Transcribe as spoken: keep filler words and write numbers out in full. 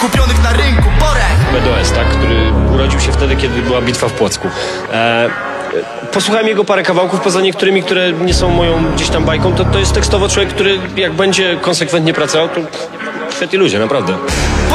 kupionych na rynku, Borek. B D O S, tak? Który urodził się wtedy, kiedy była bitwa w Płocku. E, posłuchałem jego parę kawałków, poza niektórymi, które nie są moją gdzieś tam bajką, to, to jest tekstowo człowiek, który jak będzie konsekwentnie pracował, to świetni ludzie, naprawdę.